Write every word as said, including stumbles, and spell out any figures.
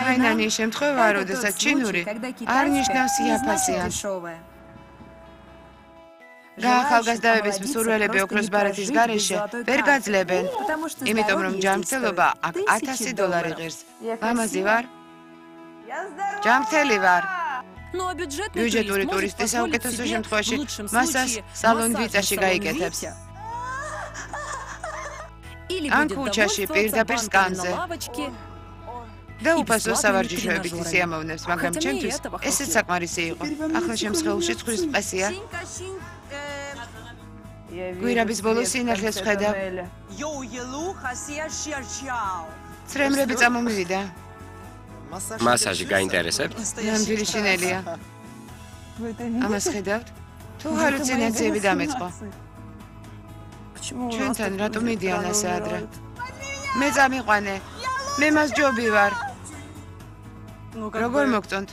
Hainani შემთხვევა, როდესაც ჩინური არ ნიშნავს იაფასიანს. გაახალგაზრდების მსურველები ოქროს ბარეთის გარეშე ვერ გაძლებენ, იმიტომ რომ ჯანმრთელობა აქ ათასი დოლარი ღირს. ლამაზი ვარ? ჯანმრთელი ვარ. ბიუჯეტური ტურისტი საუკეთესო შემთხვევაში მასას სალონ ვიწაში გაიკეთებს. ან ქუჩაში პირდაპირ სკანზე. და უფასო სავარჯიშოებითი სიამოვნებს, მაგრამ ჩემთვის ესეც საკმარისი იყო. ახლა შემსხეულში ცხვის მყესია. გვირაბის ბოლოს სინათლეს ვხედავ. ცრემლები წამომივიდა. მასაჟი გაინტერესებთ? ნამდვილი შინელია. ამას ხედავთ? თუ ჰალუცინაციები დამეწყო. ჩვენთან რატომ მიდიან ასე ადრე? მე წამიყვანე. მე მას ჯობი ვარ. როგორ მოგწონთ?